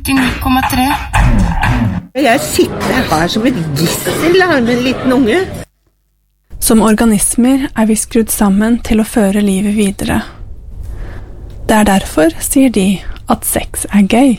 9,3. Jeg sitter her som et gissel med en liten unge. Som organismer vi skrudd sammen til å føre livet videre. Det derfor, sier de, at sex gøy.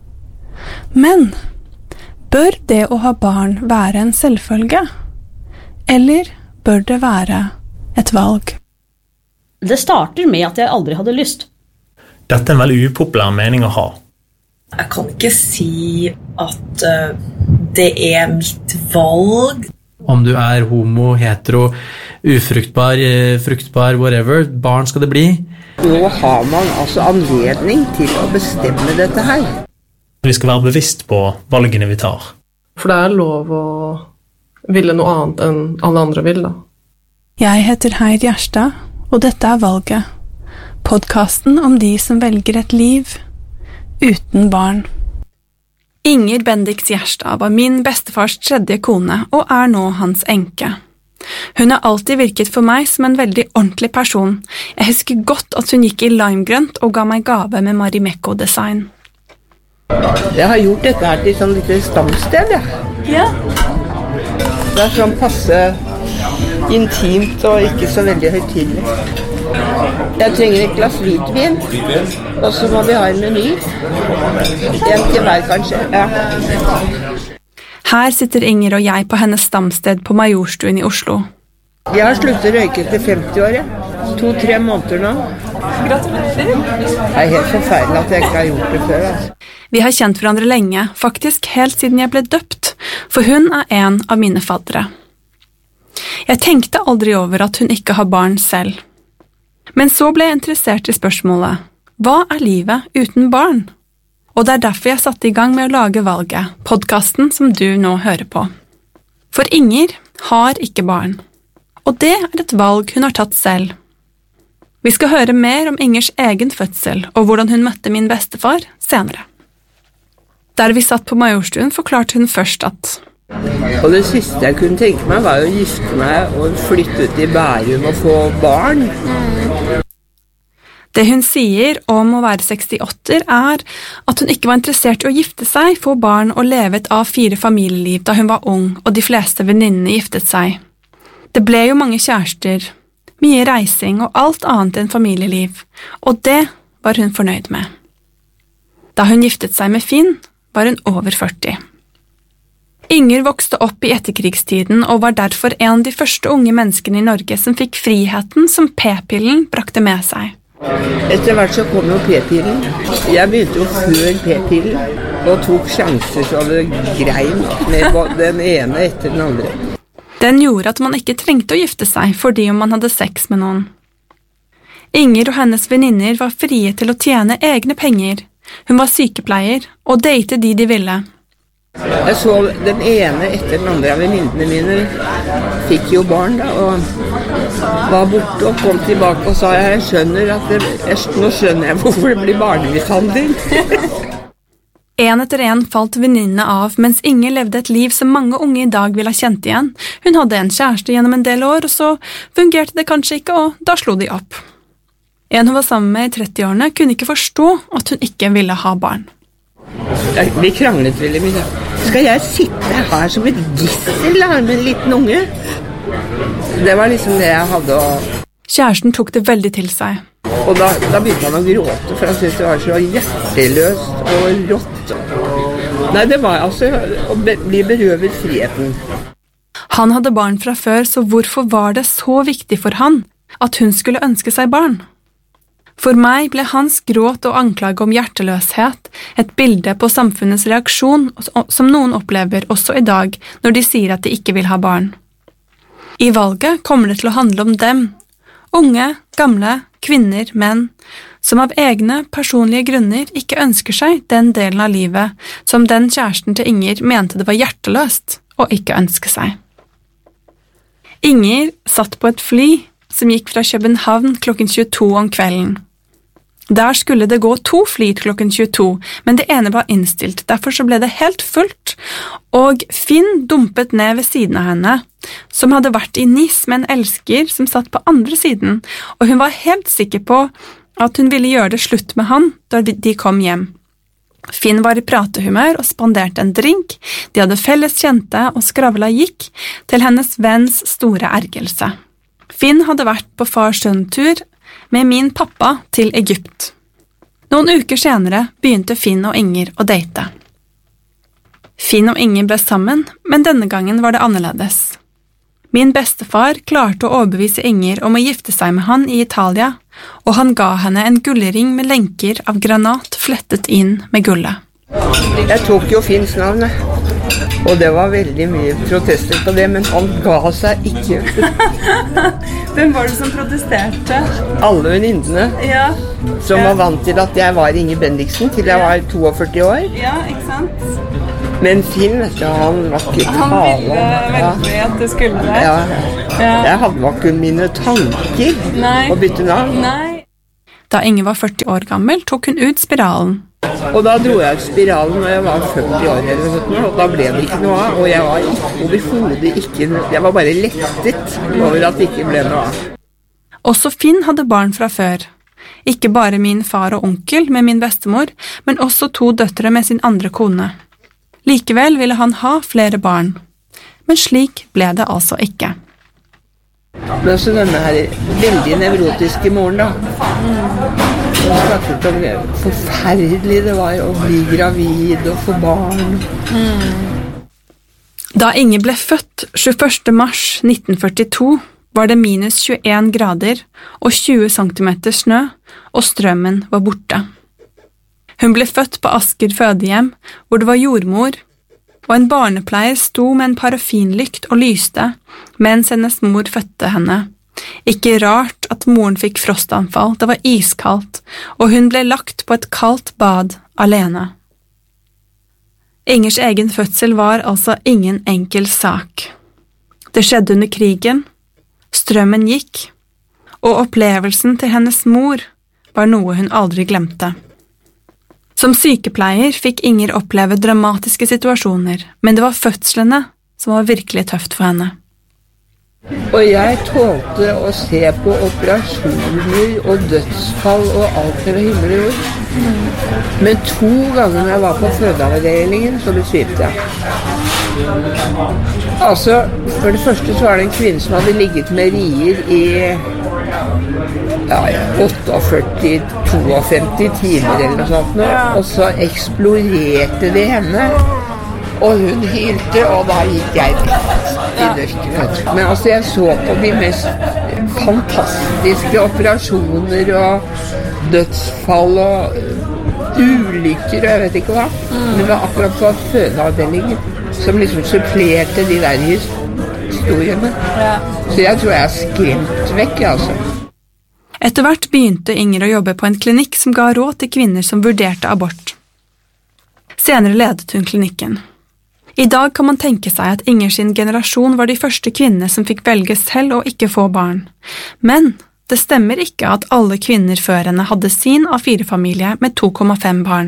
Men bør det å ha barn være en selvfølge? Eller bør det være et valg? Det starter med at jeg aldri hadde lyst. Dette en veldig upopulær mening å ha. Jeg kan ikke si at det mitt valg. Om du homo, hetero, ufruktbar, fruktbar, whatever, barn skal det bli. Nå har man altså anledning til å bestemme dette her. Vi skal være bevisst på valgene vi tar. For det lov å ville noe annet enn alle andre vil, da. Jeg heter Heid Gjerstad, og dette Valget. Podcasten om de som velger et liv uten barn. Inger Bendix Gjerstad var min bestefars tredje kone og nå hans enke. Hun har alltid virket for meg som en veldig ordentlig person. Jeg husker godt at hun gikk i limegrønt og ga meg gave med Marimekko-design. Jeg har gjort dette her til sånn lite stamsted, Ja. Det sånn passe intimt og ikke så veldig høytidelig. Jeg trenger et glass hvitvin, og så må vi ha en meny. En til hver, kanskje. Ja. Her sitter Inger og jeg på hennes stamsted på Majorstuen i Oslo. Jeg har sluttet å røyke til 50 år, 2-3 måneder nå. Gratulerer! Det helt forferdelig at jeg ikke har gjort det før. Altså. Vi har kjent hverandre lenge, faktisk helt siden jeg ble døpt, for hun en av mine faddere. Jeg tenkte aldri over at hun ikke har barn selv. Men så ble jeg interessert i spørsmålet, hva livet uten barn? Og det derfor jeg satte i gang med å lage Valget, podcasten som du nå hører på. For Inger har ikke barn, og det et valg hun har tatt selv. Vi skal høre mer om Ingers egen fødsel og hvordan hun møtte min bestefar senere. Der vi satt på Majorstuen forklarte hun først at og det siste jeg kunne tenke meg var å gifte meg og flytte ut i Bærum og få barn. Det hun sier om å være 68 at hun ikke var interessert i å gifte seg, få barn og leve et A4 familieliv da hun var ung og de fleste venninnene giftet seg. Det ble jo mange kjærester, mye reising og alt annet enn familieliv, og det var hun fornøyd med. Da hun giftet seg med Finn, var hun over 40. Inger vokste opp i etterkrigstiden og var derfor en av de første unge menneskene i Norge som fikk friheten som p-pillen brakte med seg. Etter hvert så kom jo p-pillen. Jeg begynte jo før p-pillen og tok sjanser så det grein med den ene etter den andre. Den gjorde at man ikke trengte å gifte seg fordi om man hadde sex med noen. Inger og hennes venninner var frie til å tjene egne penger. Hun var sykepleier og date de ville. Jeg så den ene etter den andre av venninnene mine fikk jo barn da, og var borte og kom tilbake og sa jeg skjønner at nå skjønner jeg hvorfor det blir barnemishandling. En etter en falt venninnene av, mens Inger levde et liv som mange unge i dag ville ha kjent igjen. Hun hadde en kjæreste gjennom en del år, og så fungerte det kanskje ikke, og da slo de opp. En hun var sammen med i 30-årene kunne ikke forstå at hun ikke ville ha barn. Vi kranglet veldig mye. Skal jeg sitte her som et gissel med en liten unge? Det var liksom det jeg hadde å... Kjæresten tok det veldig til seg. Og da begynte han å gråte, for han syntes det var så hjerteløst og rått. Nei, det var altså å bli berøvet friheten. Han hadde barn fra før, så hvorfor var det så viktig for han at hun skulle ønske seg barn? For meg ble hans gråt og anklage om hjerteløshet et bilde på samfunnets reaksjon som noen opplever også i dag når de sier at de ikke vil ha barn. I Valget kommer det til å handle om dem, unge, gamle, kvinner, menn, som av egne personlige grunner ikke ønsker seg den delen av livet som den kjæresten til Inger mente det var hjerteløst å ikke ønske seg. Inger satt på et fly som gikk fra København klokken 22 om kvelden. Der skulle det gå 2 fly klokken 22, men det ene var innstilt, derfor så ble det helt fullt, og Finn dumpet ned ved siden av henne, som hadde vært i Nice med en elsker som satt på andre siden, og hun var helt sikker på at hun ville gjøre det slutt med han da de kom hjem. Finn var i pratehumør og spanderte en drink, de hadde felles kjente og skravla gikk, til hennes venns store ergelse. Finn hadde vært på fars-sønn-tur med min pappa til Egypt. Noen uker senere begynte Finn og Inger å date. Finn og Inger ble sammen, men denne gangen var det annerledes. Min bestefar klarte å overbevise Inger om å gifte seg med han i Italia, og han ga henne en gullring med lenker av granat flettet inn med gullet. Jeg tok jo Finns navn, og det var veldig mye protester på det, men han ga seg ikke. Hvem var det som protesterte? Alle venninnene Ja, som var vant til at jeg var Inger Bendiksen til jeg var 42 år. ja, ikke sant? Men Finn, vet du, han var ikke tale. at det skulle det. Ja. Jeg hadde var ikke mine tanker å bytte navn. Nei. Da Inger var 40 år gammel, tok hun ut spiralen. Og da dro jeg ut spiralen når jeg var 40 år eller noe sånt, og da ble det ikke noe av. Og jeg var overhodet ikke, jeg var bare lettet over at det ikke ble noe av. Også Finn hadde barn fra før. Ikke bare min far og onkel med min bestemor, men også 2 døtre med sin andre kone. Likevel ville han ha flere barn. Men slik ble det altså ikke. Men så denne her veldig nevrotiske moren da, hun snakket om hvor forferdelig det var å bli gravid og få barn. Da Inger ble født 21. mars 1942, var det minus 21 grader og 20 centimeter snø, og strømmen var borte. Hun ble født på Asker fødehjem, hvor det var jordmor, og en barnepleier sto med en parafinlykt og lyste, mens hennes mor fødte henne. Ikke rart at moren fikk frostanfall, det var iskaldt, og hun ble lagt på et kaldt bad alene. Ingers egen fødsel var altså ingen enkel sak. Det skjedde under krigen, strømmen gikk, og opplevelsen til hennes mor var noe hun aldri glemte. Som sykepleier fikk Inger oppleve dramatiske situasjoner, men det var fødslene som var virkelig tøft for henne. Og jeg tålte å se på operasjoner og dødsfall og alt fra himmel og jord. Men 2 ganger når jeg var på fødeavdelingen, så besvimte jeg. Altså, for det første så var det en kvinne som hadde ligget med rier i 48-52 timer eller noe sånt nå, og så eksploderte det henne, og hun hylte, og da gikk jeg rett i dørken. Men altså, jeg så på de mest fantastiske operasjoner og dødsfall og ulykker, og jeg vet ikke hva. Men det var akkurat på fødeavdelingen som liksom supplerte de der historiene. Så jeg tror jeg er skremt vekk, altså. Etter hvert begynte Inger å jobbe på en klinikk som ga råd til kvinner som vurderte abort. Senere ledet hun klinikken. I dag kan man tenke seg at Inger sin generasjon var de første kvinnene som fikk velge selv å ikke få barn. Men det stemmer ikke at alle kvinner før henne hadde sin A4-familie med 2,5 barn.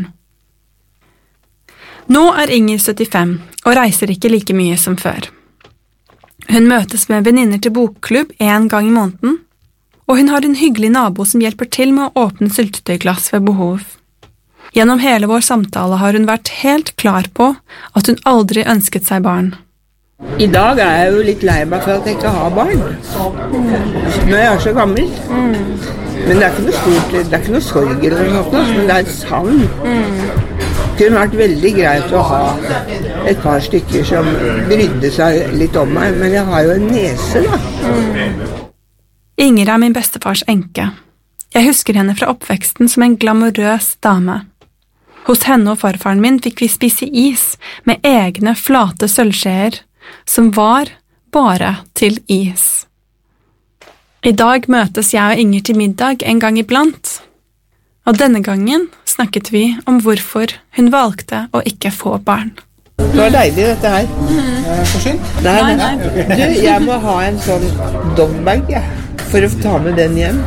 Nå er Inger 75 og reiser ikke like mye som før. Hun møtes med venninner til bokklubb 1 gang i måneden, og hun har en hyggelig nabo som hjelper til med å åpne syltetøyglass ved behov. Gjennom hele vår samtale har hun vært helt klar på at hun aldri ønsket seg barn. I dag er jeg jo litt lei meg for at jeg ikke har barn. Når jeg er så gammel. Men det er ikke noe stort, det er ikke noe sorg eller noe sånt, men det er et savn. Det kunne vært veldig greit å ha et par stykker som brydde seg litt om meg, men jeg har jo en nese da. Inger er min bestefars enke. Jeg husker henne fra oppveksten som en glamorøs dame. Hos henne og farfaren min fikk vi spise is med egne flate sølvskjeer, som var bare til is. I dag møtes jeg og Inger til middag en gang iblant, og denne gangen snakket vi om hvorfor hun valgte å ikke få barn. Det var deilig dette her. Forsynt? Nei. Du, jeg må ha en sånn dogbag, for å ta med den hjem.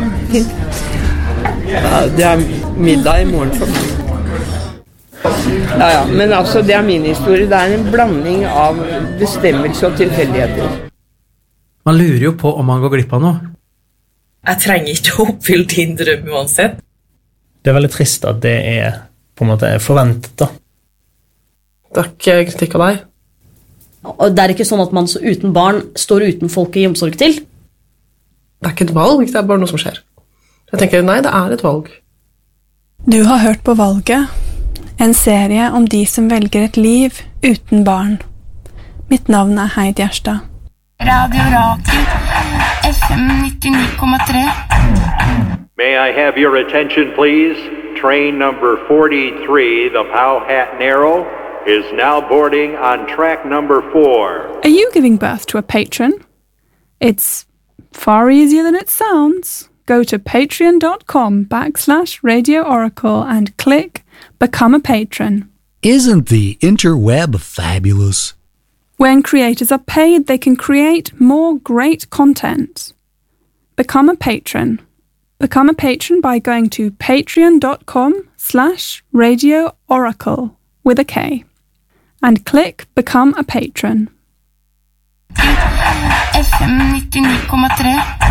Ja, det er middag i morgen for meg. Ja, men altså, det er min historie. Det er en blanding av bestemmelse og tilfeldigheter. Man lurer jo på om man går glipp av noe. Jeg trenger ikke å oppfylle din drøm uansett. Det er veldig trist at det er på en måte er forventet da. Det er ikke kritikk av deg. Og det er ikke sånn at man så uten barn står uten folk i omsorg til. Det er ikke et valg, det er bare noe som skjer. Jeg tenker, nei, det er et valg. Du har hørt på Valget, en serie om de som velger et liv uten barn. Mitt navn er Heidi Gjerstad. Radio Rakel, FM 99,3. May I have your attention, please? Train number 43, the Powhatan Arrow, is now boarding on track number 4. Are you giving birth to a patron? It's far easier than it sounds. Go to patreon.com/Radio Oracle and click Become a Patron. Isn't the interweb fabulous? When creators are paid, they can create more great content. Become a patron. Become a patron by going to patreon.com/Radio Oracle with a K and click Become a Patron. FM 99,3.